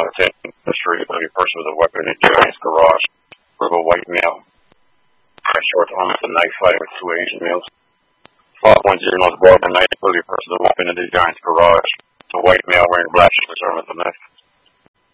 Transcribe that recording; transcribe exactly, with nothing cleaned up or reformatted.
uh, ten the street, a person with a weapon in a giant's garage with a white male. Short arm with a knife fighting with two Asian males. five one zero North Broadway, night, a person with a weapon in the giant's garage. A white male wearing black shirt with a knife.